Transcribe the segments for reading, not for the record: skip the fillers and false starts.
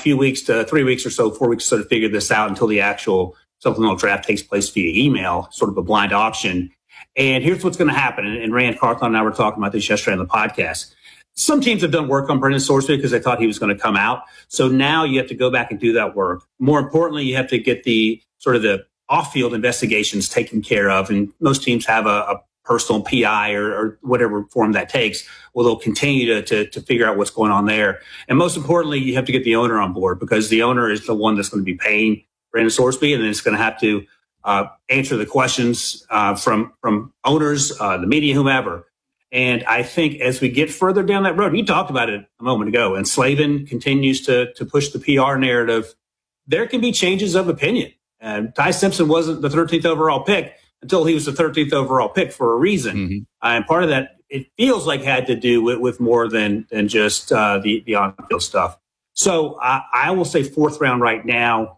few weeks to 3 weeks or so, 4 weeks to sort of figure this out until the actual supplemental draft takes place via email, sort of a blind auction. And here's what's going to happen. And Rand Carthon and I were talking about this yesterday on the podcast. Some teams have done work on Brendan Sorsby because they thought he was going to come out. So now you have to go back and do that work. More importantly, you have to get the sort of the off-field investigations taken care of. And most teams have a personal PI or whatever form that takes. Well, they'll continue to figure out what's going on there. And most importantly, you have to get the owner on board, because the owner is the one that's going to be paying Brendan Sorsby, and then it's going to have to answer the questions from owners, the media, whomever. And I think as we get further down that road, you talked about it a moment ago, and Slavin continues to push the PR narrative, there can be changes of opinion. And Ty Simpson wasn't the 13th overall pick until he was the 13th overall pick for a reason. Mm-hmm. And part of that, it feels like, had to do with more than just the on-field stuff. So I will say fourth round right now.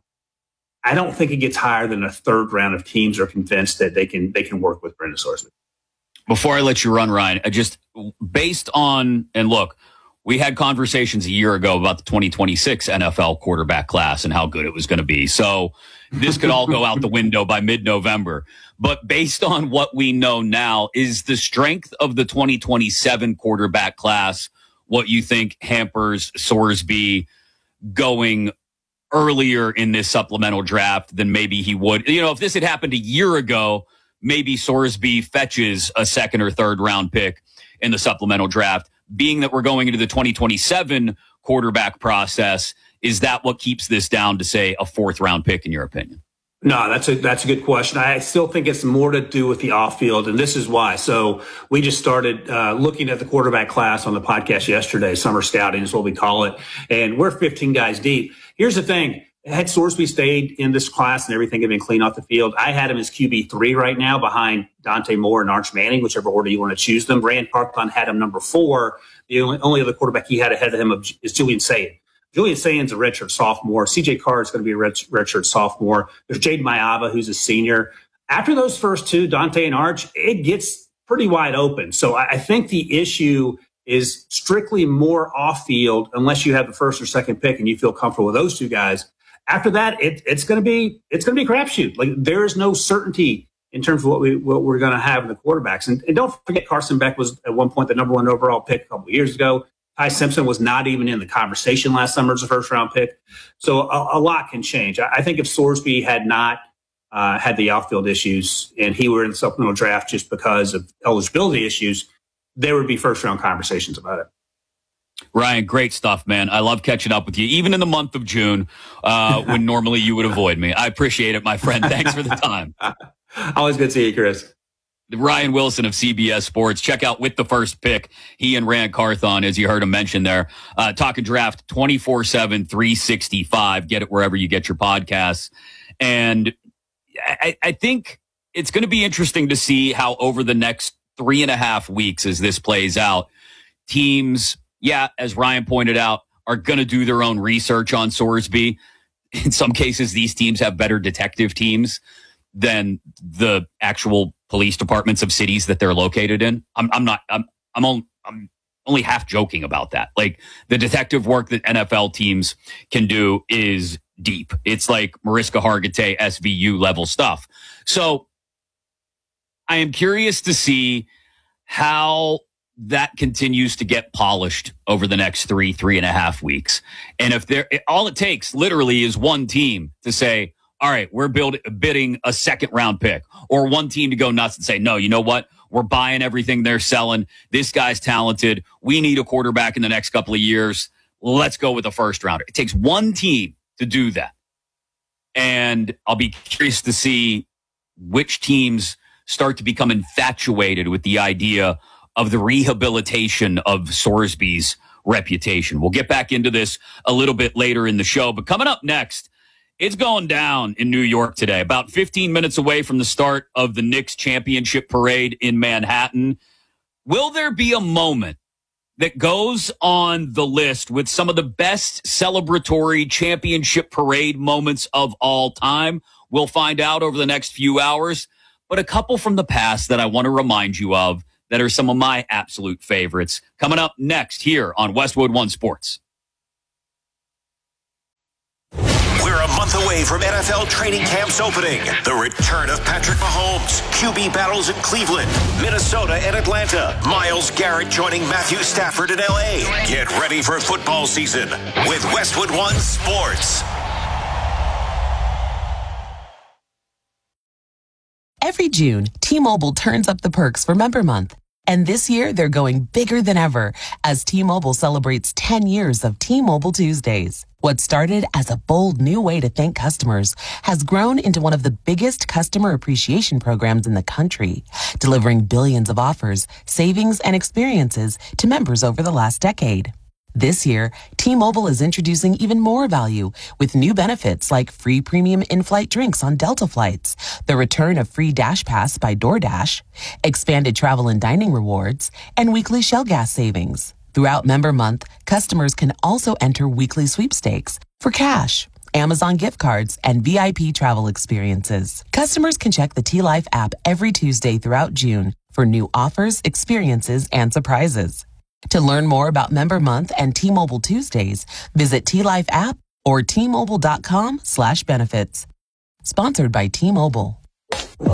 I don't think it gets higher than a third round if teams are convinced that they can work with Brendan Sorsby. Before I let you run, Ryan, just based on, and look, we had conversations a year ago about the 2026 NFL quarterback class and how good it was going to be. So this could all go out the window by mid-November. But based on what we know now, is the strength of the 2027 quarterback class what you think hampers Sorsby going earlier in this supplemental draft than maybe he would? You know, if this had happened a year ago, maybe Sorsby fetches a second or third round pick in the supplemental draft. Being that we're going into the 2027 quarterback process, is that what keeps this down to, say, a fourth round pick in your opinion? No, that's a good question. I still think it's more to do with the off field, and this is why. So we just started looking at the quarterback class on the podcast yesterday. Summer scouting is what we call it, and we're 15 guys deep. Here's the thing. Had Sorsby stayed in this class and everything had been clean off the field, I had him as QB3 right now behind Dante Moore and Arch Manning, whichever order you want to choose them. Rand Carthon had him number 4. The only other quarterback he had ahead of him is Julian Sayin. Julian Sayin's a redshirt sophomore. CJ Carr is going to be a redshirt sophomore. There's Jade Mayava, who's a senior. After those first two, Dante and Arch, it gets pretty wide open. So I think the issue is strictly more off-field unless you have the first or second pick and you feel comfortable with those two guys. After that, it's going to be a crapshoot. Like, there is no certainty in terms of what we're going to have in the quarterbacks. And don't forget, Carson Beck was at one point the number 1 overall pick a couple of years ago. Ty Simpson was not even in the conversation last summer as a first round pick. So a lot can change. I think if Sorsby had not had the outfield issues and he were in the supplemental draft just because of eligibility issues, there would be first round conversations about it. Ryan, great stuff, man. I love catching up with you, even in the month of June, when normally you would avoid me. I appreciate it, my friend. Thanks for the time. Always good to see you, Chris. Ryan Wilson of CBS Sports. Check out With the First Pick. He and Rand Carthon, as you heard him mention there, talking draft 24/7, 365. Get it wherever you get your podcasts. And I think it's going to be interesting to see how over the next 3.5 weeks, as this plays out, teams, as Ryan pointed out, are going to do their own research on Sorsby. In some cases, these teams have better detective teams than the actual police departments of cities that they're located in. I'm only half joking about that. Like, the detective work that NFL teams can do is deep. It's like Mariska Hargitay SVU level stuff. So I am curious to see how that continues to get polished over the next 3.5 weeks. And if all it takes literally is one team to say, all right, we're bidding a second round pick, or one team to go nuts and say, no, you know what? We're buying everything they're selling. This guy's talented. We need a quarterback in the next couple of years. Let's go with a first rounder. It takes one team to do that. And I'll be curious to see which teams start to become infatuated with the idea of the rehabilitation of Sorsby's reputation. We'll get back into this a little bit later in the show, but coming up next, it's going down in New York today, about 15 minutes away from the start of the Knicks championship parade in Manhattan. Will there be a moment that goes on the list with some of the best celebratory championship parade moments of all time? We'll find out over the next few hours, but a couple from the past that I want to remind you of that are some of my absolute favorites coming up next here on Westwood One Sports. away from NFL training camps opening, the return of Patrick Mahomes, QB battles in Cleveland, Minnesota and Atlanta, Myles Garrett joining Matthew Stafford in LA. Get ready for football season with Westwood One Sports. Every June, T-Mobile turns up the perks for Member Month. And this year, they're going bigger than ever as T-Mobile celebrates 10 years of T-Mobile Tuesdays. What started as a bold new way to thank customers has grown into one of the biggest customer appreciation programs in the country, delivering billions of offers, savings, and experiences to members over the last decade. This year, T-Mobile is introducing even more value with new benefits like free premium in-flight drinks on Delta flights, the return of free Dash Pass by DoorDash, expanded travel and dining rewards, and weekly Shell gas savings. Throughout Member Month, customers can also enter weekly sweepstakes for cash, Amazon gift cards, and VIP travel experiences. Customers can check the T-Life app every Tuesday throughout June for new offers, experiences, and surprises. To learn more about Member Month and T-Mobile Tuesdays, visit T-Life app or T-Mobile.com/benefits. Sponsored by T-Mobile.